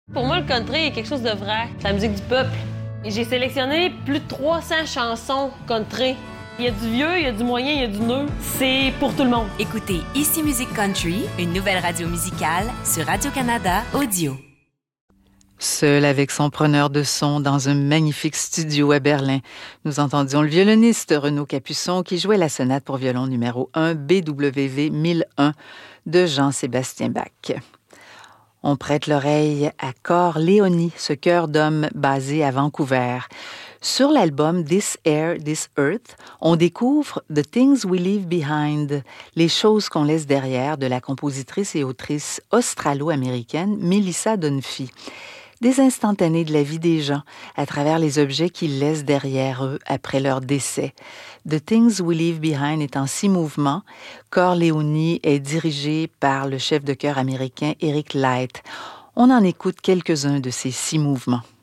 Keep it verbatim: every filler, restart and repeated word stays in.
Pour moi, le country est quelque chose de vrai. C'est la musique du peuple. Et j'ai sélectionné plus de trois cents chansons country. Il y a du vieux, il y a du moyen, il y a du neuf. C'est pour tout le monde. Écoutez Ici Musique Country, une nouvelle radio musicale sur Radio-Canada Audio. Seul avec son preneur de son dans un magnifique studio à Berlin, nous entendions le violoniste Renaud Capuçon qui jouait la sonate pour violon numéro un B W V mille un de Jean-Sébastien Bach. On prête l'oreille à Cor Léonie, ce chœur d'homme basé à Vancouver. Sur l'album This Air, This Earth, on découvre The Things We Leave Behind, les choses qu'on laisse derrière, de la compositrice et autrice australo-américaine Melissa Dunphy. Des instantanés de la vie des gens à travers les objets qu'ils laissent derrière eux après leur décès. The Things We Leave Behind est en six mouvements. Cor Léonie est dirigé par le chef de chœur américain Eric Light. On en écoute quelques-uns de ces six mouvements.